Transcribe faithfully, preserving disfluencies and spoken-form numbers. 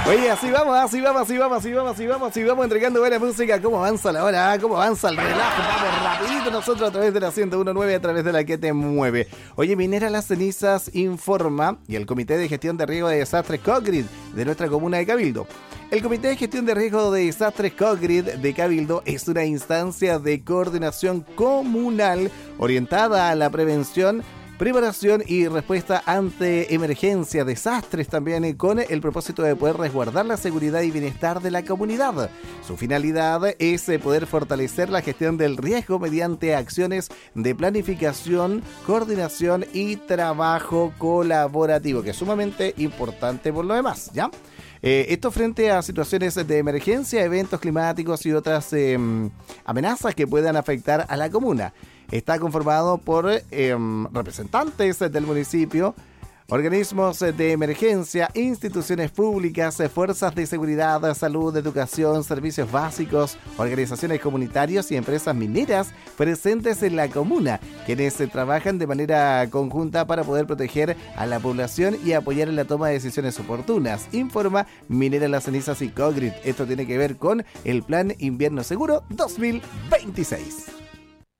Oye, así vamos, así vamos, así vamos, así vamos, así vamos, así vamos entregando buena música. ¿Cómo avanza la hora? ¿Cómo avanza el relajo? Vamos rapidito nosotros a través de la ciento uno punto nueve, a través de la que te mueve. Oye, Minera Las Cenizas informa, y el Comité de Gestión de Riesgo de Desastres COGRID de nuestra comuna de Cabildo. El Comité de Gestión de Riesgo de Desastres COGRID de Cabildo es una instancia de coordinación comunal orientada a la prevención, preparación y respuesta ante emergencias, desastres también, eh, con el propósito de poder resguardar la seguridad y bienestar de la comunidad. Su finalidad es eh, poder fortalecer la gestión del riesgo mediante acciones de planificación, coordinación y trabajo colaborativo, que es sumamente importante por lo demás, ¿ya? Eh, esto frente a situaciones de emergencia, eventos climáticos y otras eh, amenazas que puedan afectar a la comuna. Está conformado por eh, representantes del municipio, organismos de emergencia, instituciones públicas, fuerzas de seguridad, salud, educación, servicios básicos, organizaciones comunitarias y empresas mineras presentes en la comuna, quienes trabajan de manera conjunta para poder proteger a la población y apoyar en la toma de decisiones oportunas, informa Minera Las Cenizas y COGRID. Esto tiene que ver con el Plan Invierno Seguro dos mil veintiséis.